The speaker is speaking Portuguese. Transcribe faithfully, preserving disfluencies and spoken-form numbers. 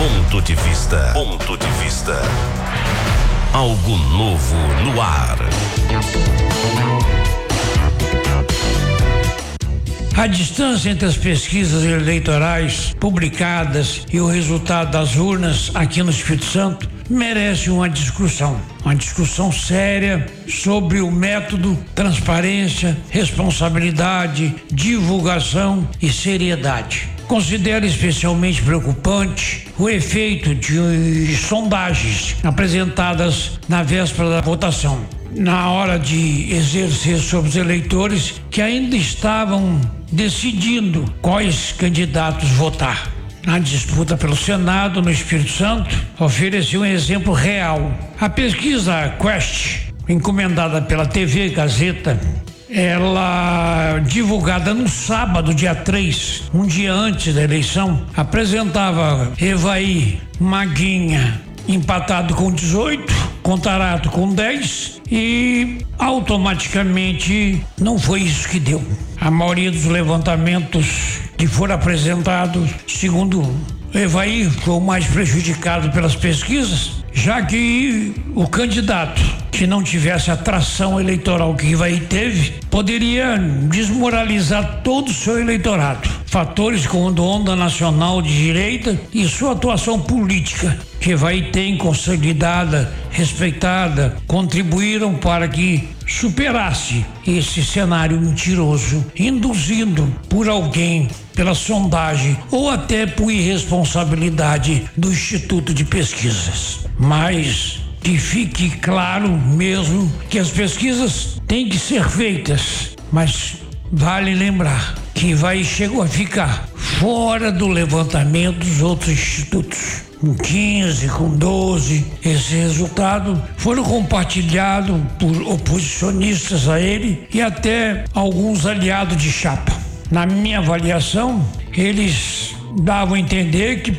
Ponto de vista. Ponto de vista. Algo novo no ar. A distância entre as pesquisas eleitorais publicadas e o resultado das urnas aqui no Espírito Santo merece uma discussão, uma discussão séria sobre o método, transparência, responsabilidade, divulgação e seriedade. Considero especialmente preocupante o efeito de sondagens apresentadas na véspera da votação, na hora de exercer sobre os eleitores que ainda estavam decidindo quais candidatos votar. Na disputa pelo Senado no Espírito Santo, ofereci um exemplo real. A pesquisa Quest, encomendada pela T V Gazeta, ela, divulgada no sábado, dia três, um dia antes da eleição, apresentava Evaí Maguinha empatado com dezoito, Contarato com dez e automaticamente não foi isso que deu. A maioria dos levantamentos que foram apresentados, segundo Evaí, foi o mais prejudicado pelas pesquisas, já que o candidato que não tivesse a atração eleitoral que Evaí teve, poderia desmoralizar todo o seu eleitorado. Fatores como onda nacional de direita e sua atuação política, que Evaí tem consolidada, respeitada, contribuíram para que superasse esse cenário mentiroso, induzindo por alguém, pela sondagem ou até por irresponsabilidade do Instituto de Pesquisas. Mas que fique claro mesmo que as pesquisas têm que ser feitas, mas vale lembrar que Evaí chegou a ficar fora do levantamento dos outros institutos. Com quinze, com doze, esse resultado foram compartilhados por oposicionistas a ele e até alguns aliados de chapa. Na minha avaliação, eles davam a entender que